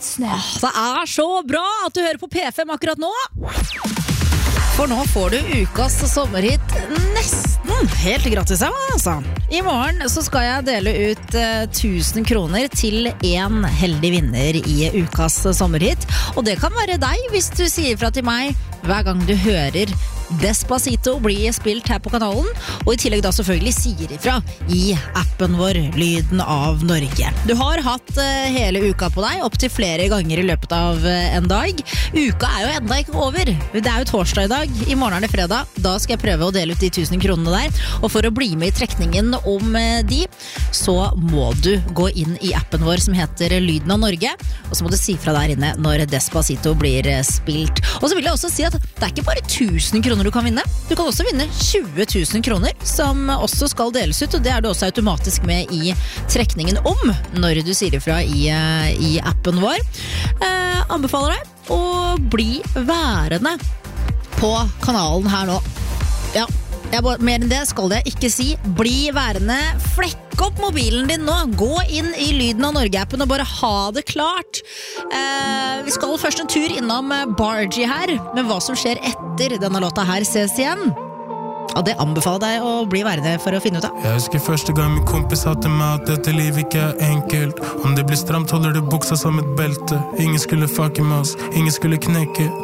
Fødselsdag. Det så bra at du hører på P5 akkurat nå. For nå får du ukas sommerhit nesten helt gratis, altså. I morgen så skal jeg dele ut 1000 kroner til en heldig vinner i ukas sommerhit. Og det kan være deg hvis du sier fra til meg hver gang du hører Despacito bli spilt her på kanalen, og i tillegg da selvfølgelig sier ifra i appen vår Lyden av Norge. Du har hatt hele uka på deg, opp til flere ganger i løpet av en dag. Uka jo enda ikke over. Det jo torsdag i dag, i morgen det fredag. Da skal jeg prøve å dele ut de 1000 kronene der, og for å bli med i trekningen om de, så må du gå inn i appen vår som heter Lyden av Norge, og så må du si fra der inne når Despacito blir spilt. Og så vil jeg også si at det ikke bare 1000 kroner du kan vinne. Du kan også vinne 20 000 kroner, som også skal deles ut, og det du også automatisk med i trekningen om når du sier ifra i appen vår. Anbefaler deg å bli værende på kanalen her nå. Ja, mer enn det skal jeg ikke si. Bli værende, flekk opp mobilen din nå, gå inn i Lyden av Norge-appen og bare ha det klart. Vi skal først en tur innom Bargie her, men hva som skjer etter denne låta her ses igjen. Ja, det anbefaler deg å bli værende for å finne ut av. Jeg husker første gang min kompis sa til meg at dette livet ikke enkelt. Om det blir stramt holder du buksa som et belte. Ingen skulle fucke med oss, ingen skulle knekke.